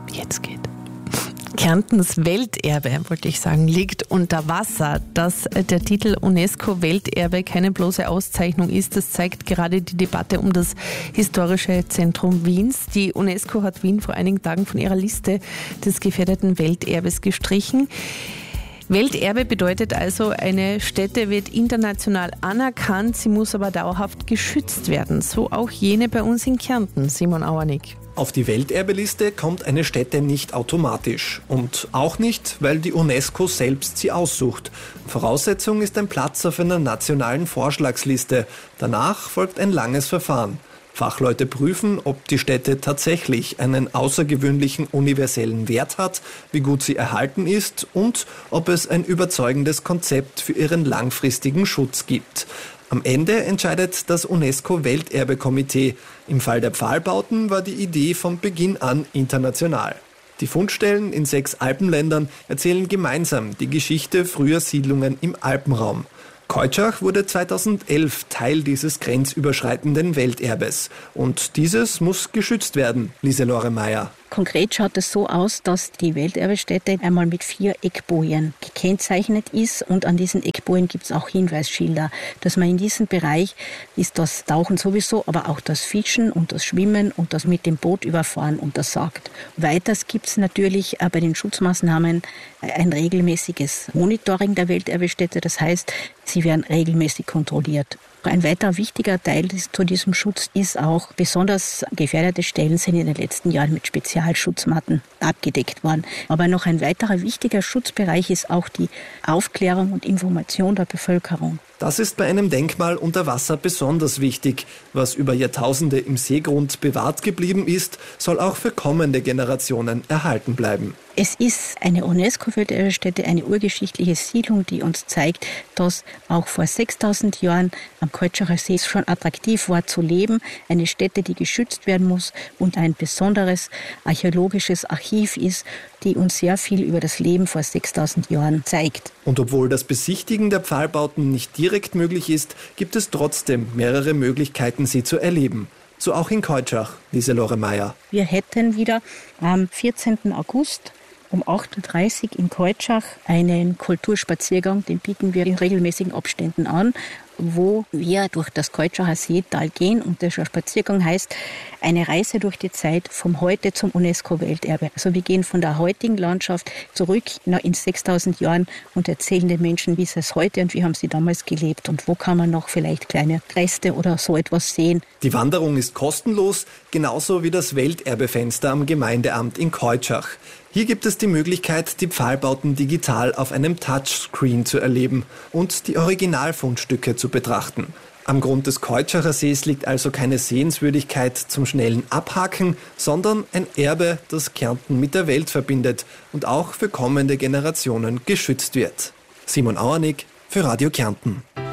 jetzt geht. Kärntens Welterbe, wollte ich sagen, liegt unter Wasser. Dass der Titel UNESCO-Welterbe keine bloße Auszeichnung ist, das zeigt gerade die Debatte um das historische Zentrum Wiens. Die UNESCO hat Wien vor einigen Tagen von ihrer Liste des gefährdeten Welterbes gestrichen. Welterbe bedeutet also, eine Stätte wird international anerkannt, sie muss aber dauerhaft geschützt werden. So auch jene bei uns in Kärnten, Simon Auernig. Auf die Welterbeliste kommt eine Stätte nicht automatisch. Und auch nicht, weil die UNESCO selbst sie aussucht. Voraussetzung ist ein Platz auf einer nationalen Vorschlagsliste. Danach folgt ein langes Verfahren. Fachleute prüfen, ob die Stätte tatsächlich einen außergewöhnlichen universellen Wert hat, wie gut sie erhalten ist und ob es ein überzeugendes Konzept für ihren langfristigen Schutz gibt. Am Ende entscheidet das UNESCO-Welterbekomitee. Im Fall der Pfahlbauten war die Idee von Beginn an international. Die Fundstellen in 6 Alpenländern erzählen gemeinsam die Geschichte früher Siedlungen im Alpenraum. Keutschach wurde 2011 Teil dieses grenzüberschreitenden Welterbes. Und dieses muss geschützt werden, Lieselore Meyer. Konkret schaut es so aus, dass die Welterbestätte einmal mit 4 Eckbojen gekennzeichnet ist und an diesen Eckbojen gibt es auch Hinweisschilder, dass man in diesem Bereich ist das Tauchen sowieso, aber auch das Fischen und das Schwimmen und das mit dem Boot überfahren untersagt. Weiters gibt es natürlich bei den Schutzmaßnahmen ein regelmäßiges Monitoring der Welterbestätte, das heißt, sie werden regelmäßig kontrolliert. Ein weiterer wichtiger Teil zu diesem Schutz ist auch, besonders gefährdete Stellen sind in den letzten Jahren mit Spezialschutzmatten abgedeckt worden. Aber noch ein weiterer wichtiger Schutzbereich ist auch die Aufklärung und Information der Bevölkerung. Das ist bei einem Denkmal unter Wasser besonders wichtig. Was über Jahrtausende im Seegrund bewahrt geblieben ist, soll auch für kommende Generationen erhalten bleiben. Es ist eine UNESCO-Welterbestätte, eine urgeschichtliche Siedlung, die uns zeigt, dass auch vor 6000 Jahren am Keutschachsee See schon attraktiv war zu leben. Eine Stätte, die geschützt werden muss und ein besonderes archäologisches Archiv ist, die uns sehr viel über das Leben vor 6000 Jahren zeigt. Und obwohl das Besichtigen der Pfahlbauten nicht direkt möglich ist, gibt es trotzdem mehrere Möglichkeiten, sie zu erleben. So auch in Keutschach, Lieselore Meyer. Wir hätten wieder am 14. August um 8.30 Uhr in Keutschach einen Kulturspaziergang, den bieten wir in regelmäßigen Abständen an, wo wir durch das Keutschachsee Seetal gehen und der Spaziergang heißt eine Reise durch die Zeit vom Heute zum UNESCO-Welterbe. Also wir gehen von der heutigen Landschaft zurück in 6000 Jahren und erzählen den Menschen, wie ist es heute und wie haben sie damals gelebt und wo kann man noch vielleicht kleine Reste oder so etwas sehen. Die Wanderung ist kostenlos, genauso wie das Welterbefenster am Gemeindeamt in Keutschach. Hier gibt es die Möglichkeit, die Pfahlbauten digital auf einem Touchscreen zu erleben und die Originalfundstücke zu betrachten. Am Grund des Keutschachsee Sees liegt also keine Sehenswürdigkeit zum schnellen Abhaken, sondern ein Erbe, das Kärnten mit der Welt verbindet und auch für kommende Generationen geschützt wird. Simon Auernig für Radio Kärnten.